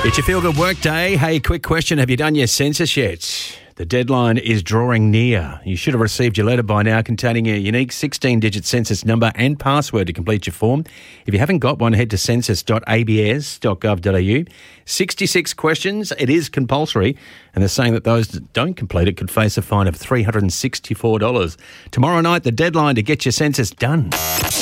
It's your Feel Good Work Day. Hey, quick question. Have you done your census yet? The deadline is drawing near. You should have received your letter by now containing a unique 16-digit census number and password to complete your form. If you haven't got one, head to census.abs.gov.au. 66 questions. It is compulsory. And they're saying that those that don't complete it could face a fine of $364. Tomorrow night, the deadline to get your census done.